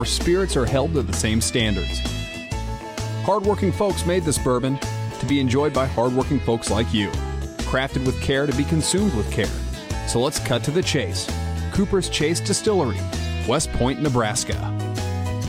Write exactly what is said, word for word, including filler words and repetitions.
our spirits are held to the same standards. Hardworking folks made this bourbon to be enjoyed by hardworking folks like you. Crafted with care to be consumed with care. So let's cut to the chase. Cooper's Chase Distillery, West Point, Nebraska.